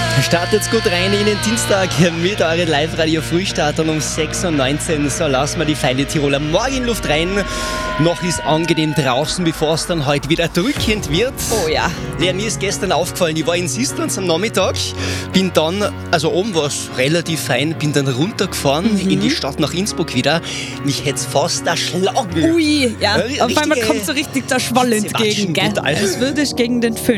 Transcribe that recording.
Startet gut rein in den Dienstag mit euren Live-Radio-Frühstartern um 6.19 Uhr. So lassen wir die feine Tiroler Morgenluft rein. Noch ist angenehm draußen, bevor es dann heute wieder drückend wird. Oh ja. Lea, mir ist gestern aufgefallen, ich war in Sistlanz am Nachmittag, bin dann, also oben war es relativ fein, bin dann runtergefahren in die Stadt nach Innsbruck wieder. Mich hätte es fast erschlagen. Ui, ja. Auf einmal kommt so richtig der Schwall entgegen, gell? Es würde ich gegen den Föhn